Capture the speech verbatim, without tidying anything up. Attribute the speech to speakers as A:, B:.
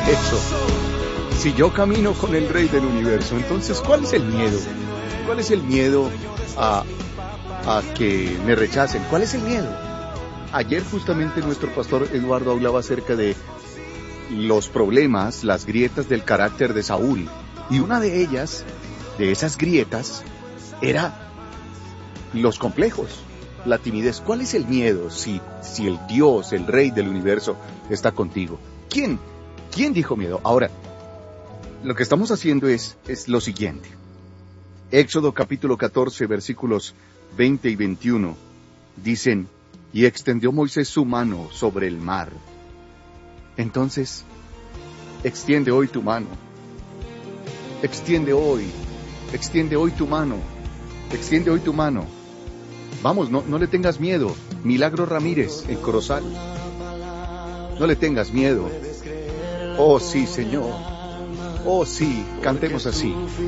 A: eso. Si yo camino con el Rey del Universo, entonces, ¿cuál es el miedo? ¿Cuál es el miedo a, a que me rechacen? ¿Cuál es el miedo? Ayer justamente nuestro pastor Eduardo hablaba acerca de los problemas, las grietas del carácter de Saúl. Y una de ellas, de esas grietas, era los complejos, la timidez. ¿Cuál es el miedo si, si el Dios, el Rey del Universo, está contigo? ¿Quién? ¿Quién dijo miedo? Ahora, lo que estamos haciendo es, es lo siguiente. Éxodo capítulo catorce, versículos veinte y veintiuno, dicen, y extendió Moisés su mano sobre el mar. Entonces, extiende hoy tu mano. Extiende hoy, extiende hoy tu mano. Extiende hoy tu mano. Vamos, no, no le tengas miedo. Milagro Ramírez, en Corozal. No le tengas miedo. Oh sí, Señor. Oh sí, cantemos así.